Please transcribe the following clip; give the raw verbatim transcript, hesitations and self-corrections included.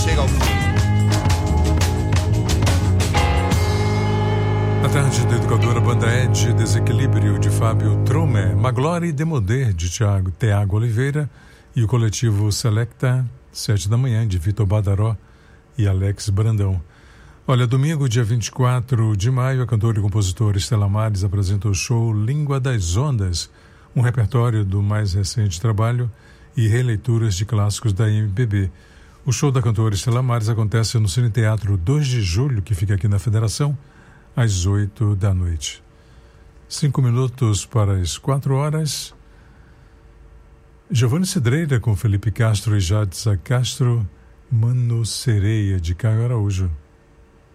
chega ao fim. A tarde da Educadora, Banda Ed, Desequilíbrio, de Fábio Tromé, Maglore e Demodé, de Thiago, Thiago Oliveira, e o coletivo Selecta, sete da manhã, de Vitor Badaró e Alex Brandão. Olha, domingo, dia vinte e quatro de maio, a cantora e compositora Estela Maris apresenta o show Língua das Ondas, um repertório do mais recente trabalho e releituras de clássicos da M P B. O show da cantora Estela Maris acontece no Cine Teatro dois de julho, que fica aqui na Federação, às oito da noite. Cinco minutos para as quatro horas. Giovanni Cidreira com Felipe Castro e Jadsa Castro, Mano Sereia, de Caio Araújo.